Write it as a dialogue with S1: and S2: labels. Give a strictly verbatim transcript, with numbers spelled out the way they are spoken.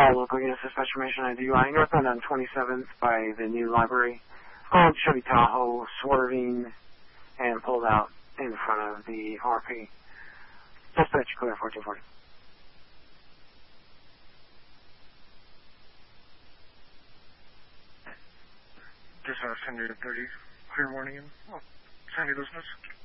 S1: Uh, local unit dispatch information on D U I northbound on twenty-seventh by the new library. Um, Chevy Tahoe swerving and pulled out in front of the R P. Dispatch clear fourteen forty.
S2: Dispatch ten thirty. Clear warning. Oh, Sandy business.